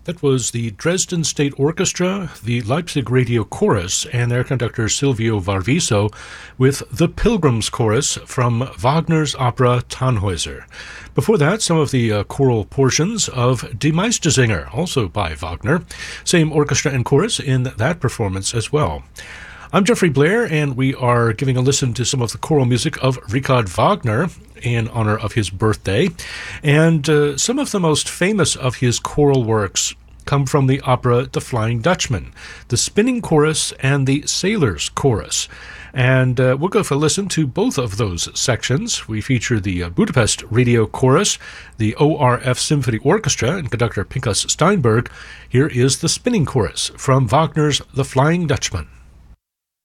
That was the Dresden State Orchestra, the Leipzig Radio Chorus, and their conductor Silvio Varviso with the Pilgrim's Chorus from Wagner's opera Tannhäuser. Before that, some of the choral portions of Die Meistersinger, also by Wagner. Same orchestra and chorus in that performance as well. I'm Jeffrey Blair, and we are giving a listen to some of the choral music of Richard Wagner in honor of his birthday. And some of the most famous of his choral works come from the opera The Flying Dutchman, the Spinning Chorus and the Sailors Chorus. And we'll go for a listen to both of those sections. We feature the Budapest Radio Chorus, the ORF Symphony Orchestra, and conductor Pinchas Steinberg. Here is the Spinning Chorus from Wagner's The Flying Dutchman.